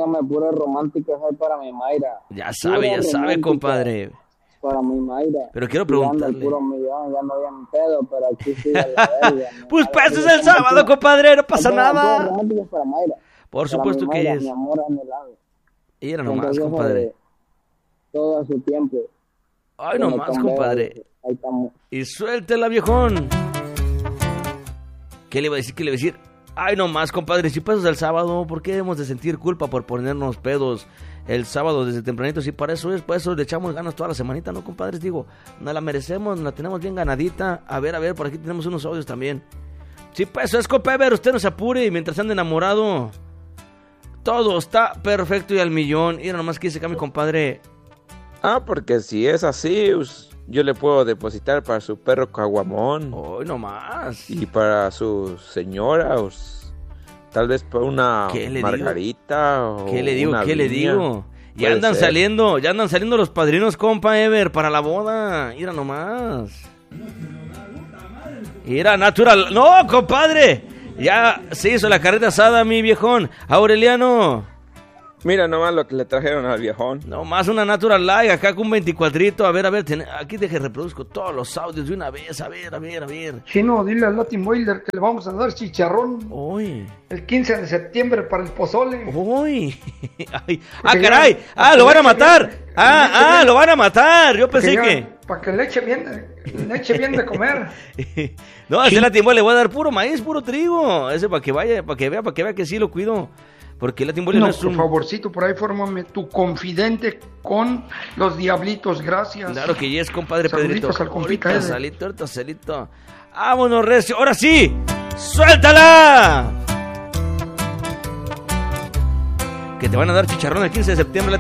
póngame puras románticas ahí para mi Mayra. Ya sabe, compadre. Para mi Mayra. Pero quiero preguntarle. Puro millón, ya no había un pedo, pero aquí sigue la verga. Pues es el sábado, compadre, no pasa nada. Puras románticas para Mayra. Por supuesto que Mayra, es. Mi amor anhelado. Y era nomás, compadre. Todo a su tiempo. Ay, nomás, compadre. Ahí estamos. Y suéltela, viejón. ¿Qué le iba a decir? Ay, nomás, compadre, si pasas el sábado, ¿por qué debemos de sentir culpa por ponernos pedos el sábado desde tempranito? Si para eso es, para eso le echamos ganas toda la semanita, ¿no, compadres? Digo, nos la merecemos, nos la tenemos bien ganadita. A ver, por aquí tenemos unos audios también. Sí, para eso es, compadre, usted no se apure y mientras ande enamorado, todo está perfecto y al millón. Y nomás que dice acá mi compadre. Porque si es así, yo le puedo depositar para su perro caguamón. Hoy nomás. Y para su señora, tal vez para una margarita. ¿Qué le digo? Ya andan saliendo los padrinos, compa Ever, para la boda. Mira nomás. Mira, natural. No, compadre. Ya se hizo la carreta asada, mi viejón. Aureliano. Mira nomás lo que le trajeron al viejón. Nomás una Natural Light acá con un 24. A ver, aquí reproduzco todos los audios de una vez. A ver. Chino, dile al Latin Boiler que le vamos a dar chicharrón. Uy. El 15 de septiembre para el pozole. Uy. Caray. Lo van a matar. Lo van a matar. Yo pensé que... Para que le eche bien de comer. No, a ese Latin Boiler le voy a dar puro maíz, puro trigo. Ese para que vea que sí lo cuido. Porque la Timboli no es por favorcito, por ahí fórmame tu confidente con los diablitos, gracias. Claro que yes, compadre Saluditos Pedrito. Al compita ahorita salito. Vámonos, recio, ahora sí, ¡suéltala! Que te van a dar chicharrón el 15 de septiembre,